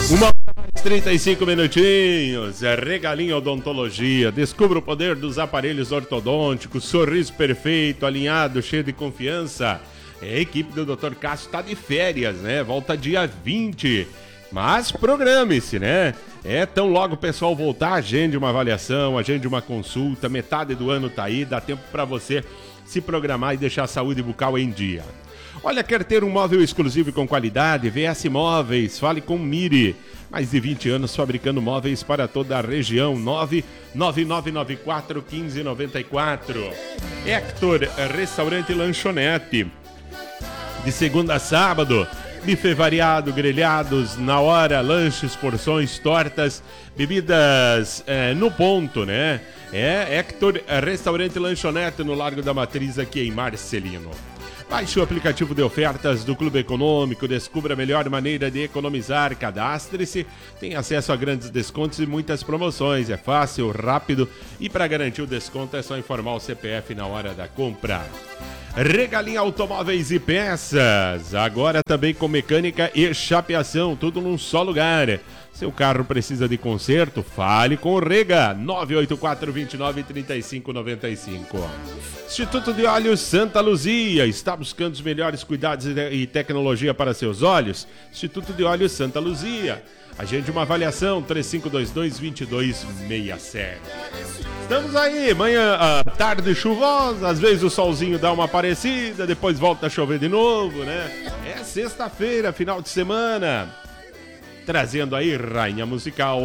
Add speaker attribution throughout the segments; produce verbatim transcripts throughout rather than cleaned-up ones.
Speaker 1: Uma hora mais trinta e cinco minutinhos. É Regalinho Odontologia. Descubra o poder dos aparelhos ortodônticos. Sorriso perfeito, alinhado, cheio de confiança. A equipe do doutor Cássio está de férias, né? Volta dia vinte. Mas programe-se, né? É, tão logo o pessoal voltar, agende uma avaliação, agende uma consulta. Metade do ano tá aí, dá tempo para você se programar e deixar a saúde bucal em dia. Olha, quer ter um móvel exclusivo e com qualidade? V S Móveis, fale com Miri. Mais de vinte anos fabricando móveis para toda a região. nove nove nove nove quatro um cinco nove quatro. Hector, restaurante e lanchonete. De segunda a sábado, buffet variado, grelhados na hora, lanches, porções, tortas, bebidas é, no ponto, né? É Hector, restaurante e lanchonete no Largo da Matriz, aqui em Marcelino. Baixe o aplicativo de ofertas do Clube Econômico, descubra a melhor maneira de economizar, cadastre-se, tem acesso a grandes descontos e muitas promoções, é fácil, rápido e para garantir o desconto é só informar o C P F na hora da compra. Regalinho Automóveis e Peças, agora também com mecânica e chapeação, tudo num só lugar. Seu carro precisa de conserto? Fale com o Rega, nove oito quatro, dois nove, três cinco nove cinco. Instituto de Olhos Santa Luzia, está buscando os melhores cuidados e tecnologia para seus olhos? Instituto de Olhos Santa Luzia, agende uma avaliação, três cinco dois dois, dois dois seis sete. Estamos aí, manhã, tarde chuvosa, às vezes o solzinho dá uma aparecida, depois volta a chover de novo, né? É sexta-feira, final de semana. Trazendo aí Rainha Musical.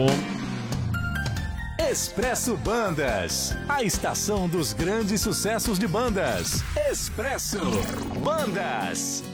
Speaker 2: Expresso Bandas, a estação dos grandes sucessos de bandas. Expresso Bandas.